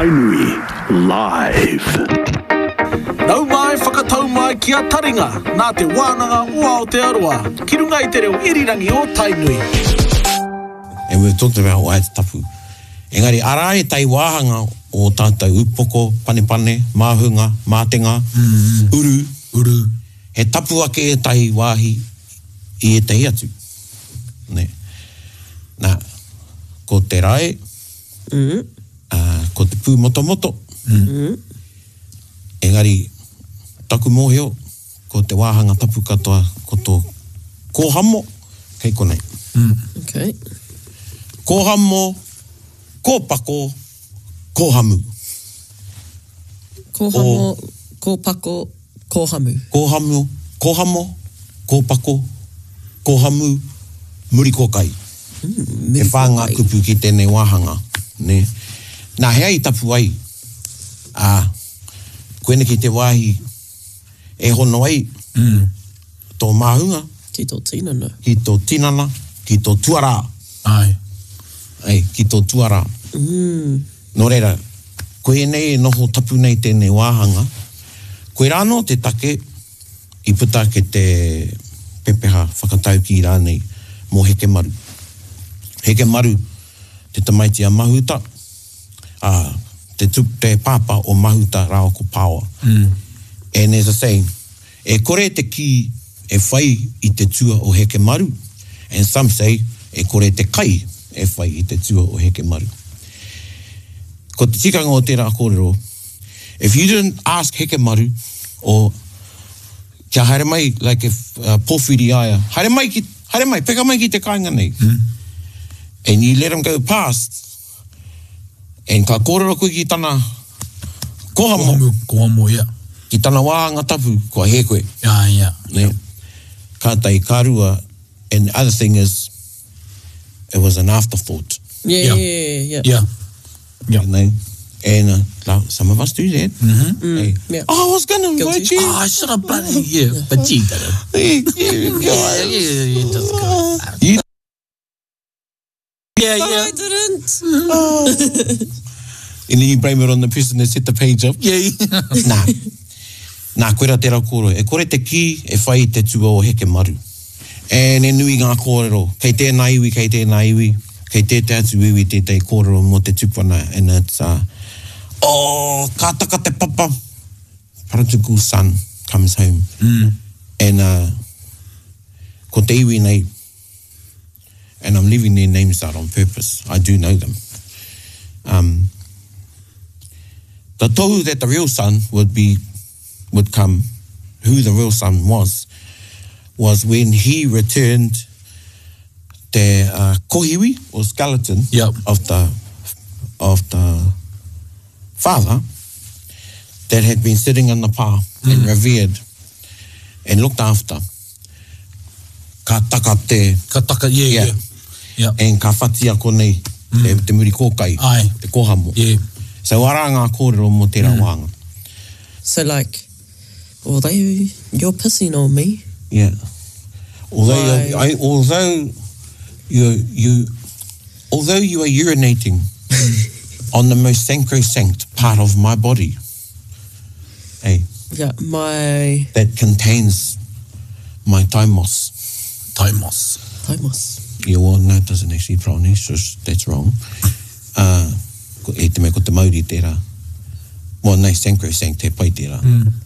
Tainui Live. Nau mai whakatau mai ki a taringa, nā te wānanga ua o te aroa, ki runga I te reo irirangi o Tainui. And we've talked about wai te tapu. Engari, ara e tai wāhanga o tātou upoko, panepane, māhunga, mātenga, uru. He tapu ake e tai wāhi I e tei atu. Ne. Nā, ko te rae, ko te pū motomoto. Engari, taku mōheo, ko te wāhanga tapu katoa, ko tō kōhamo, kei konei. Okay. Kōhamo, kōpako, kōhamu. Kōhamo, kōpako, kōhamu. Kōhamo, kōpako, kōhamu, muri kōkai. E whāngā kupu ki tēnei wāhanga. Ne? Nā hea I tapu ai. Koene ki te wāhi e hono ai. Tō māhunga. Ki tō tinana. Ki tō tinana, ki tō tuara. Ai, ki tō tuara. Nō reira, koe nei e noho tapu nei tēnei wāhanga. Koe rāno te take I puta ke te pepeha whakatau ki rānei mō heke maru. Heke maru, te tamaiti a mahuta, te pāpa o mahuta rao ko pāua. And there's a saying, e kore te ki e whai I te tua o heke maru, and some say, e kore te kai e whai I te tua o heke maru. Ko te tikanga o tērā kōrero, if you didn't ask heke maru, or kia haere mai, like if pōwhiri aia, haere mai, peka mai ki te kāinga nei. And you let them go past, and ka kōrero koe ki tana Kōhamo, yeah. Ki tana wāanga tapu, kua he koe. Yeah. Ne? Ka tai karua, and the other thing is, it was an afterthought. Yeah. You know? And some of us do that. Hey, Yeah. I was going to invite you. I should have bloody, yeah. But you didn't. You just got You I didn't. And then you blame it on the person that set the page up. Yeah. Nā koera tērā kōrero. E kore te ki, e whai te tua o heke maru. And e nui ngā kōrero. Kei tēnā iwi, kei te atu iwi tētai kōrero mō te tupana. And it's, ka taka te papa. Prodigal son comes home. And ko te iwi nei, and I'm leaving their names out on purpose. I do know them. The tohu that the real son would come, who the real son was when he returned the kohiwi or skeleton of the father that had been sitting in the pā and revered and looked after. Ka taka te... Yeah. And ka whatia konei, te muri kōkai, te kōhamo. Yeah. So ara ngā kōrero mō tērā wānga. So like, although you're pissing on me. Yeah. Although you are urinating on the most sacrosanct part of my body. Hey. Yeah, that contains my taimos. Yeah, well, no, it doesn't actually pronounce, so that's wrong. E te mea ko te Māori tērā. Well, nei, sacrosanct te pai tērā.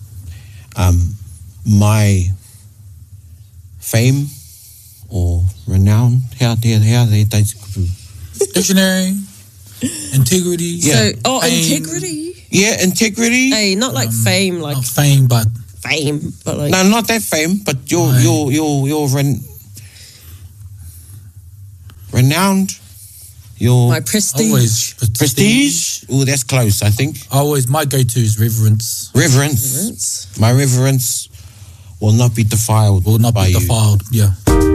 My fame or renown, hea te taiti kupu. Dictionary, integrity. Yeah. So, integrity? Yeah, integrity. Hey, not like fame, like... Not fame, but... Fame, but like... No, not that fame, but you're renowned. My prestige. Always prestige. Oh, that's close, I think. Always, my go-to is reverence. My reverence will not be defiled. Yeah.